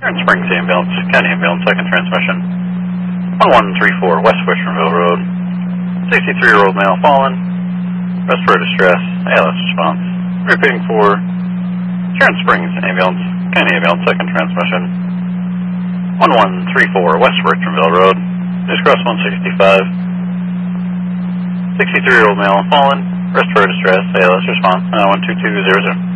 Sharon Springs Ambulance, County Ambulance, second transmission. 1134 West Fisherville Road. 63-year-old male fallen. Respiratory distress, ALS response. Repeating for Sharon Springs Ambulance, County Ambulance, second transmission. 1134 West Richardville Road. Discross 165. 63-year-old male fallen. Respiratory distress, ALS response, 12200.